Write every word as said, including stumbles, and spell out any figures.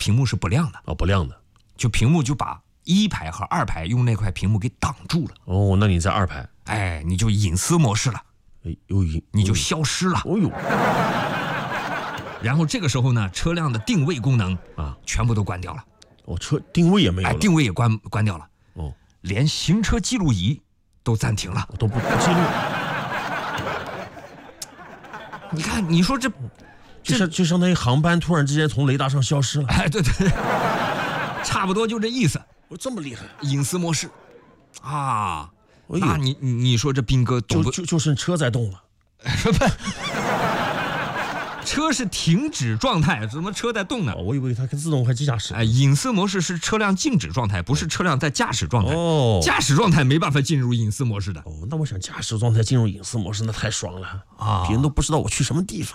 屏幕是不亮的哦，不亮的， 就屏幕就把一排和二排用那块屏幕给挡住了。 哦，那你在二排， 哎，你就隐私模式了， 哎，有隐， 你就消失了。 哦呦， 然后这个时候呢，车辆的定位功能啊， 全部都关掉了。 哦，车定位也没有哎， 了， 定位也关关掉了。 哦， 连行车记录仪都暂停了， 都不不记录。 你看，你说这， 就相就相当于航班突然之间从雷达上消失了。 哎，对对，差不多就这意思。 哦，这么厉害， 隐私模式，啊， 哎、 那你你你说这斌哥懂不？ 就就就剩车在动了， 车是停止状态，怎么车在动呢？ 哦、我以为它跟自动还驾驶。 哎，隐私模式是车辆静止状态，不是车辆在驾驶状态。 哦， 驾驶状态没办法进入隐私模式的。 哦，那我想驾驶状态进入隐私模式，那太爽了啊！ 别人都不知道我去什么地方。